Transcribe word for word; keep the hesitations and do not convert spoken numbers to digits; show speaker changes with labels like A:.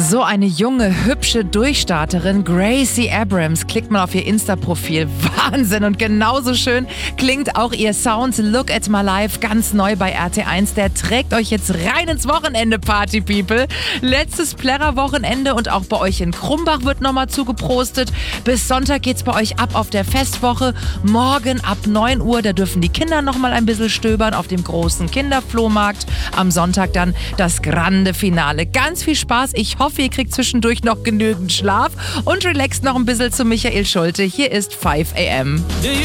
A: So eine junge, hübsche Durchstarterin, Gracie Abrams. Klickt mal auf ihr Insta-Profil. Wahnsinn! Und genauso schön klingt auch ihr Sound Look at My Life, ganz neu bei R T eins. Der trägt euch jetzt rein ins Wochenende, Party People. Letztes Plärrer-Wochenende und auch bei euch in Krumbach wird nochmal zugeprostet. Bis Sonntag geht's bei euch ab auf der Festwoche. Morgen ab neun Uhr, da dürfen die Kinder nochmal ein bisschen stöbern auf dem großen Kinderflohmarkt. Am Sonntag dann das grande Finale. Ganz viel Spaß. Ich hoffe, ihr kriegt zwischendurch noch genügend Schlaf und relaxt noch ein bisschen zu Michael Schulte. Hier ist five a m